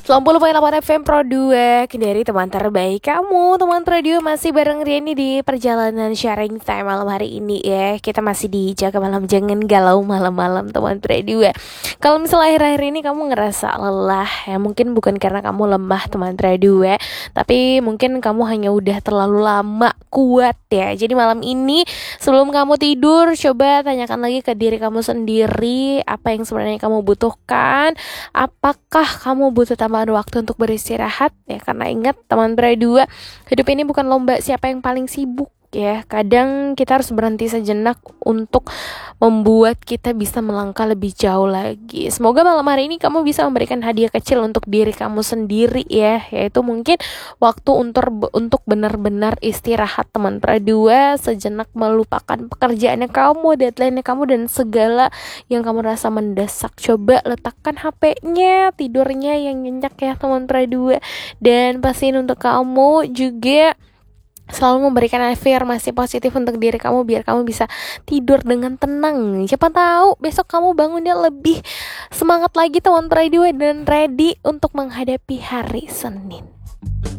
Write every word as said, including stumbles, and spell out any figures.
sembilan puluh koma delapan F M Pro dua dari teman terbaik kamu. Teman Pro dua masih bareng Riani di perjalanan sharing time malam hari ini ya. Kita masih di Jaga Malam, jangan galau malam-malam teman Pro dua. Kalau misalnya akhir-akhir ini kamu ngerasa lelah ya, mungkin bukan karena kamu lemah teman Pro dua, tapi mungkin kamu hanya udah terlalu lama kuat ya. Jadi malam ini sebelum kamu tidur, coba tanyakan lagi ke diri kamu sendiri, apa yang sebenarnya kamu butuhkan. Apakah kamu butuh tambahan waktu untuk beristirahat ya? Karena ingat teman Bra dua, hidup ini bukan lomba siapa yang paling sibuk ya. Kadang kita harus berhenti sejenak untuk membuat kita bisa melangkah lebih jauh lagi. Semoga malam hari ini kamu bisa memberikan hadiah kecil untuk diri kamu sendiri ya, yaitu mungkin waktu untuk untuk benar-benar istirahat teman Bra dua, sejenak melupakan pekerjaannya kamu, deadline-nya kamu, dan segala yang kamu rasa mendesak. Coba letakkan H P-nya, tidurnya yang nyenyak ya teman Bra dua, dan pastiin untuk kamu juga selalu memberikan afirmasi positif untuk diri kamu biar kamu bisa tidur dengan tenang. Siapa tahu besok kamu bangunnya lebih semangat lagi teman Bra dua dan ready untuk menghadapi hari Senin.